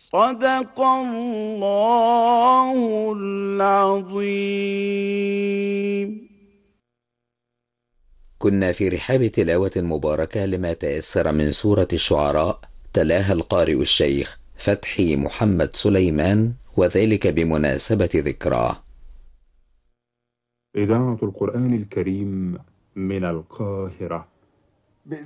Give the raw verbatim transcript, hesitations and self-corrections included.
صدق الله العظيم. كنا في رحاب تلاوة مباركة لما تيسر من سورة الشعراء، تلاها القارئ الشيخ فتحي محمد سليمان، وذلك بمناسبة ذكراه. إذاعة القرآن الكريم من القاهرة.